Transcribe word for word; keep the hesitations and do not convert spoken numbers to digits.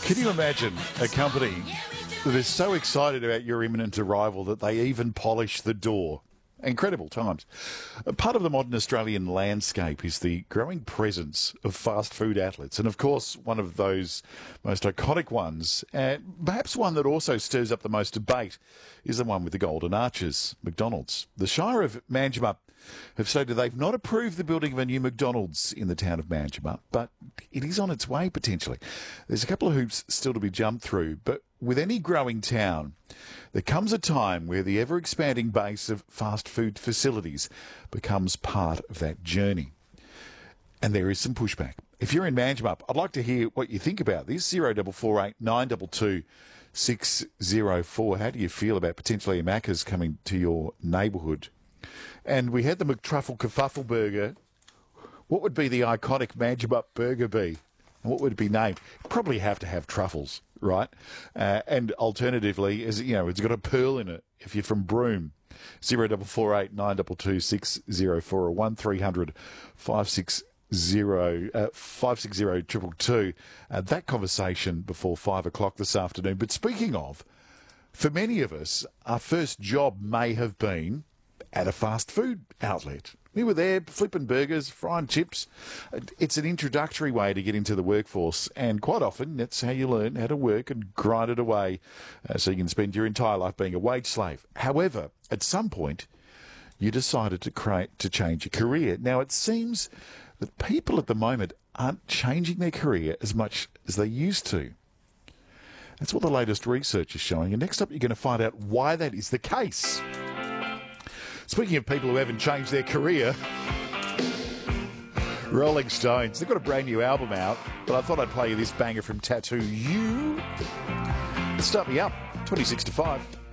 Can you imagine a company that is so excited about your imminent arrival that they even polish the door? Incredible times. A part of the modern Australian landscape is the growing presence of fast food outlets. And of course, one of those most iconic ones, and perhaps one that also stirs up the most debate, is the one with the golden arches, McDonald's. The Shire of Manjimup have stated they've not approved the building of a new McDonald's in the town of Manjimup, but it is on its way potentially. There's a couple of hoops still to be jumped through, but with any growing town, there comes a time where the ever-expanding base of fast food facilities becomes part of that journey. And there is some pushback. If you're in Manjimup, I'd like to hear what you think about this. zero four four eight nine two two six zero four. How do you feel about potentially a Macca's coming to your neighbourhood? And we had the McTruffle Kerfuffle burger. What would be the iconic Manjimup burger be? And what would it be named? Probably have to have truffles, right? Uh, and alternatively, as you know, it's got a pearl in it. If you're from Broome, zero four four eight nine two two six zero four or one three hundred five six zero uh, five six zero two two two. Uh, that conversation before five o'clock this afternoon. But speaking of, for many of us, our first job may have been at a fast food outlet. We were there flipping burgers, frying chips. It's an introductory way to get into the workforce, and quite often that's how you learn how to work and grind it away uh, so you can spend your entire life being a wage slave. However, at some point, you decided to create to change your career. Now, it seems that people at the moment aren't changing their career as much as they used to. That's what the latest research is showing, and next up you're going to find out why that is the case. Speaking of people who haven't changed their career, Rolling Stones, they've got a brand new album out, but I thought I'd play you this banger from Tattoo You. Start me up, twenty-six to five.